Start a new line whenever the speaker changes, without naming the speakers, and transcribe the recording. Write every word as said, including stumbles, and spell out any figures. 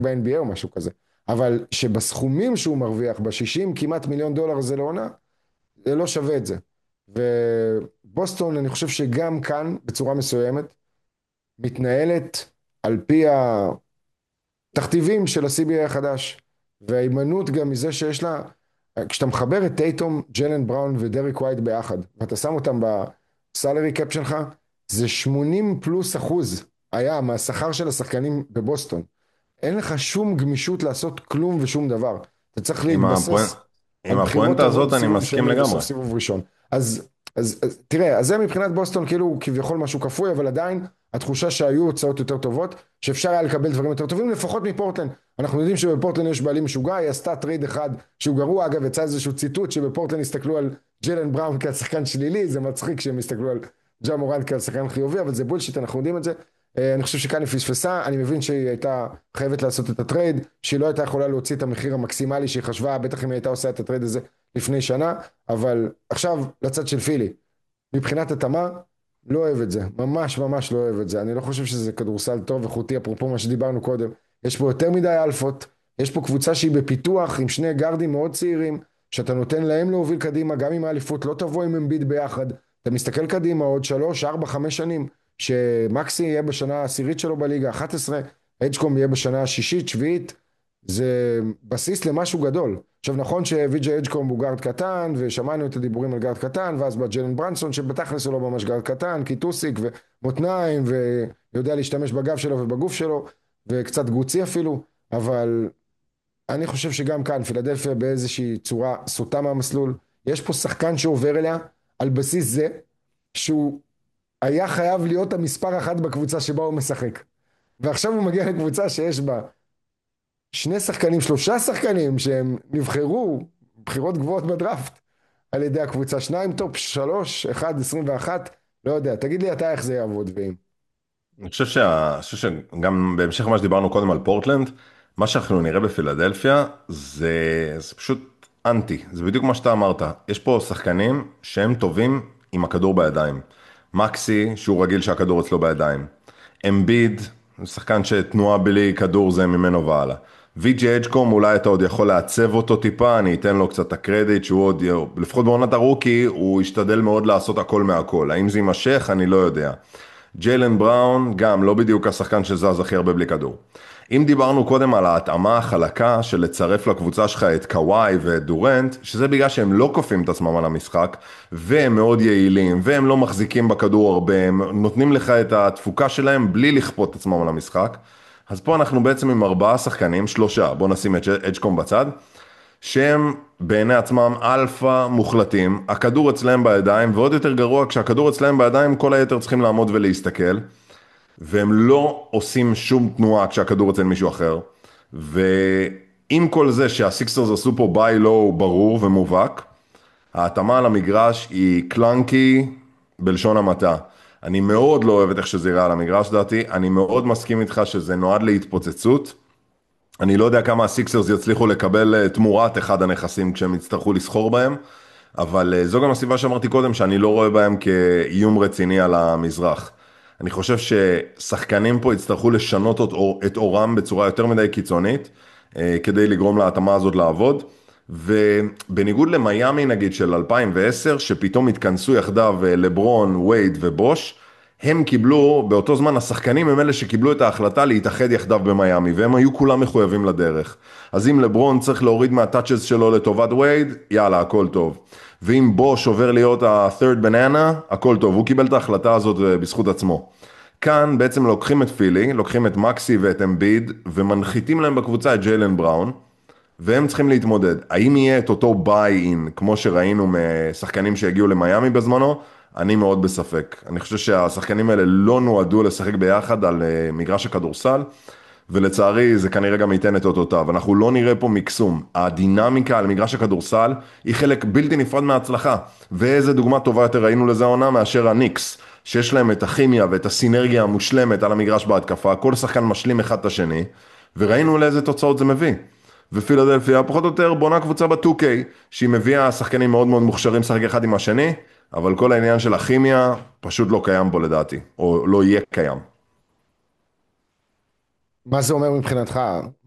ב-אן בי איי או משהו כזה. אבל שבסכומים שהוא מרוויח, ב-שישים כמעט מיליון דולר זה לעונה, זה לא שווה את זה. ובוסטון, אני חושב שגם כאן, בצורה מסוימת, מתנהלת על פי התכתיבים של ה-סי בי איי החדש, וההימנעות גם מזה שיש לה, כשאתה מחבר את טייטום, ג'לן בראון ודריק ווייט ביחד, ואתה שם אותם בסלרי קאפ שלך, זה שמונים פלוס אחוז היה מהשכר של השחקנים בבוסטון. אין לך שום גמישות לעשות כלום ושום דבר. אתה צריך
עם הפואנ...
להתבסס על
עם
בחירות
הפואנטה הזאת אני
סיבוב
מסכים
שני
לגמרי.
וסיבוב ראשון. אז, אז, אז תראה, אז זה מבחינת בוסטון כאילו כביכול משהו כפוי, אבל עדיין התחושה שהיו הוצאות יותר טובות, שאפשר היה לקבל דברים יותר טובים, לפחות מפורטלנד. אנחנו יודעים שבפורטלנד יש בעלים משוגע, היא עשתה טרייד אחד שהוא גרוע, אגב, יצא איזשהו ציטוט שבפורטלנד הסתכלו על ג'לן בראון כעל שחקן שלילי, זה מצחיק שהם הסתכלו על ג'ה מורנט כעל שחקן חיובי, אבל זה בולשיט, אנחנו יודעים את זה. אני חושב שכאן היא פספסה, אני מבין שהיא הייתה חייבת לעשות את הטרייד, שהיא לא הייתה יכולה להוציא את המחיר המקסימלי שהיא חשבה, בטח אם היא הייתה עושה את הטרייד הזה לפני שנה, אבל עכשיו לצד של פילי, מבחינת התאמה, לא אוהב את זה, ממש ממש לא אוהב את זה, אני לא חושב שזה כדורסל טוב וחוטי, אפרופו מה שדיברנו קודם, יש פה יותר מדי אלפות, יש פה קבוצה שהיא בפיתוח עם שני גארדים מאוד צעירים, שאתה נותן להם להוביל קדימה, גם עם האליפות, לא תבוא עם אמביד ביחד, אתה מסתכל קדימה עוד שלוש, ארבע, חמש שנים, שמקסי יהיה בשנה העשירית שלו בליגה, אחת עשרה, אג'קום יהיה בשנה השישית, שביעית, זה בסיס למשהו גדול. עכשיו נכון שוויג'י אג'קום הוא גארד קטן, ושמענו את הדיבורים על גארד קטן, ואז בא ג'לן ברנסון שבתכלס הוא לא ממש גארד קטן, כי טוסיק ומותניים, ויודע להשתמש בגב שלו ובגוף שלו, וקצת גוצי אפילו, אבל אני חושב שגם כאן, פילדלפיה באיזושהי צורה סוטה מהמסלול, יש פה שחקן שעובר אליה, על בסיס זה, שהוא היה חייב להיות המספר אחת בקבוצה שבה הוא משחק. ועכשיו הוא מגיע לקבוצה שיש בה שני שחקנים, שלושה שחקנים שהם נבחרו בחירות גבוהות בדראפט על ידי הקבוצה, שניים טופ שלוש, אחד עשרים ואחת, לא יודע, תגיד לי אתה איך זה יעבוד ואם.
אני חושב שה... אני חושב שגם בהמשך למה שדיברנו קודם על פורטלנד, מה שאנחנו נראה בפילדלפיה זה, זה פשוט אנטי, זה בדיוק מה שאתה אמרת. יש פה שחקנים שהם טובים עם הכדור בידיים. מקסי, שהוא רגיל שהכדור אצלו בידיים. אמביד, שחקן שתנועה בלי כדור זה ממנו והלאה. ויג'י אג'קום, אולי אתה עוד יכול לעצב אותו טיפה, אני אתן לו קצת את הקרדיט שהוא עוד, לפחות בעונת הרוקי, הוא השתדל מאוד לעשות הכל מהכל. האם זה יימשך? אני לא יודע. ג'יילן בראון, גם לא בדיוק השחקן שזז הכי הרבה בלי כדור. אם דיברנו קודם על ההתאמה החלקה של לצרף לקבוצה שלך את קוואי ואת דורנט, שזה בגלל שהם לא כופים את עצמם על המשחק, והם מאוד יעילים, והם לא מחזיקים בכדור הרבה, הם נותנים לך את התפוקה שלהם בלי לכפות את עצמם על המשחק. אז פה אנחנו בעצם עם ארבעה שחקנים, שלושה, בוא נשים את אג'קום בצד, שהם בעיני עצמם אלפא מוחלטים, הכדור אצלהם בידיים, ועוד יותר גרוע, כשהכדור אצלהם בידיים, כל היתר צריכים לעמוד ולהסתכל, והם לא עושים שום תנועה כשהכדור אצל מישהו אחר, ועם כל זה שהסיקסרס עשו פה ביי לואו ברור ומובהק, ההתאמה על המגרש היא קלנקי בלשון המעטה. אני מאוד לא אוהב את איך שזה יראה על המגרש דעתי, אני מאוד מסכים איתך שזה נועד להתפוצצות, אני לא יודע כמה הסיקסרס יצליחו לקבל אה, תמורת אחד הנכסים כשהם יצטרכו לסחור בהם, אבל אה, זו גם הסיבה שאמרתי קודם שאני לא רואה בהם כאיום רציני על המזרח. אני חושב ששחקנים פה יצטרכו לשנות את, אור, את אורם בצורה יותר מדי קיצונית, אה, כדי לגרום להתאמה הזאת לעבוד, ובניגוד למיימי נגיד של אלפיים ועשר, שפתאום התכנסו יחדיו אה, לברון, וייד ובוש, הם קיבלו, באותו זמן השחקנים הם אלה שקיבלו את ההחלטה להתאחד יחדיו במיימי, והם היו כולם מחויבים לדרך. אז אם לברון צריך להוריד מהטאצ'ס שלו לטובת וייד, יאללה, הכל טוב. ואם בוש עובר להיות ה-third banana, הכל טוב. הוא קיבל את ההחלטה הזאת בזכות עצמו. כאן בעצם לוקחים את פילי, לוקחים את מקסי ואת אמביד, ומנחיתים להם בקבוצה את ג'יילן בראון, והם צריכים להתמודד. האם יהיה את אותו ביי-אין, כמו שראינו משחקנים שהגיעו למיימי בזמנו? אני מאוד בספק. אני חושב שהשחקנים האלה לא נועדו לשחק ביחד על מגרש הכדורסל, ולצערי זה כנראה גם ייתן את אותותיו. אנחנו לא נראה פה מקסום. הדינמיקה על מגרש הכדורסל היא חלק בלתי נפרד מההצלחה. ואיזה דוגמה טובה יותר ראינו לזה עונה מאשר הניקס, שיש להם את הכימיה ואת הסינרגיה המושלמת על המגרש בהתקפה, כל שחקן משלים אחד את השני, וראינו לאיזה תוצאות זה מביא. ופילדלפיה פחות או יותר בונה קבוצה ב-טו קיי, שהיא מביאה שחקנים מאוד מאוד מוכשרים שחק אחד עם השני, אבל כל העניין של הכימיה פשוט לא קיים בו לדעתי, או לא יהיה קיים.
מה זה אומר מבחינתך?